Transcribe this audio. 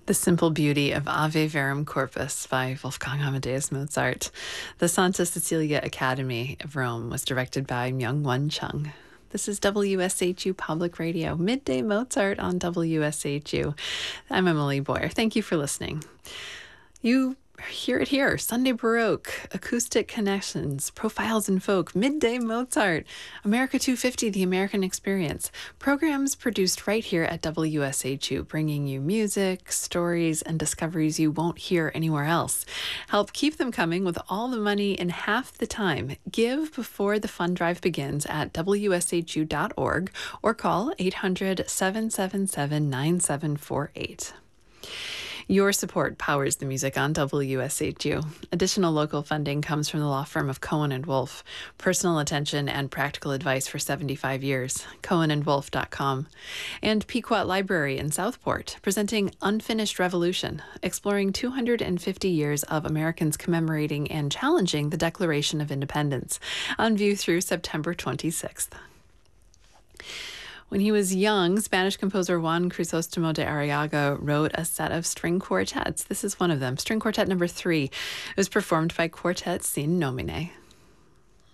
The Simple Beauty of Ave Verum Corpus by Wolfgang Amadeus Mozart. The Santa Cecilia Academy of Rome was directed by Myung-Won Chung. This is WSHU Public Radio, Midday Mozart on WSHU. I'm Emily Boyer. Thank you for listening. You hear it here, Sunday Baroque, Acoustic Connections, Profiles in Folk, Midday Mozart, America 250, The American Experience. Programs produced right here at WSHU, bringing you music, stories, and discoveries you won't hear anywhere else. Help keep them coming with all the money in half the time. Give before the fund drive begins at WSHU.org or call 800-777-9748. Your support powers the music on WSHU. Additional local funding comes from the law firm of Cohen & Wolf. Personal attention and practical advice for 75 years. CohenandWolf.com. And Pequot Library in Southport, presenting Unfinished Revolution, exploring 250 years of Americans commemorating and challenging the Declaration of Independence. On view through September 26th. When he was young, Spanish composer Juan Crisostomo de Arriaga wrote a set of string quartets. This is one of them, String Quartet number 3. It was performed by Quartet Sin Nomine.